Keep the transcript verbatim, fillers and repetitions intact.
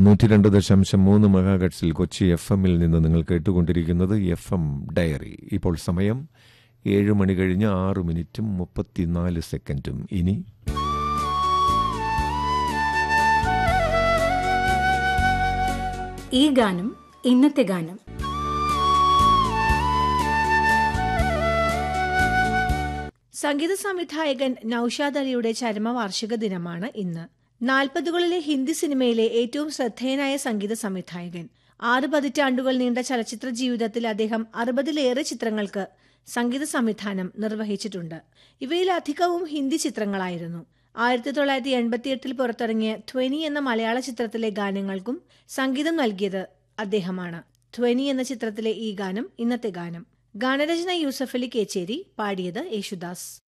നൂറ്റി രണ്ട് ദശാംശം മൂന്ന് മെഗാഹെർട്സിൽ കൊച്ചി എഫ് എമ്മിൽ നിന്ന് നിങ്ങൾ കേട്ടുകൊണ്ടിരിക്കുന്നത് എഫ് എം ഡയറി. ഇപ്പോൾ സമയം ഏഴ് മണി കഴിഞ്ഞ് ആറ് മിനിറ്റും മുപ്പത്തിനാല് സെക്കൻഡും. ഇനി ഈ ഗാനം ഇന്നത്തെ ഗാനം. സംഗീത സംവിധായകൻ നൌഷാദ് അലിയുടെ ചരമവാർഷിക ദിനമാണ് ഇന്ന്. നാൽപ്പതുകളിലെ ഹിന്ദി സിനിമയിലെ ഏറ്റവും ശ്രദ്ധേയനായ സംഗീത സംവിധായകൻ. ആറ് പതിറ്റാണ്ടുകൾ നീണ്ട ചലച്ചിത്ര ജീവിതത്തിൽ അദ്ദേഹം അറുപതിലേറെ ചിത്രങ്ങൾക്ക് സംഗീത സംവിധാനം നിർവഹിച്ചിട്ടുണ്ട്. ഇവയിൽ അധികവും ഹിന്ദി ചിത്രങ്ങളായിരുന്നു. ആയിരത്തി തൊള്ളായിരത്തി എൺപത്തിയെട്ടിൽ പുറത്തിറങ്ങിയ ധ്വനി എന്ന മലയാള ചിത്രത്തിലെ ഗാനങ്ങൾക്കും സംഗീതം നൽകിയത് അദ്ദേഹമാണ്. ധ്വനി എന്ന ചിത്രത്തിലെ ഈ ഗാനം ഇന്നത്തെ ഗാനം. ഗാനരചന യൂസഫ് അലി കേച്ചേരി, പാടിയത് യേശുദാസ്.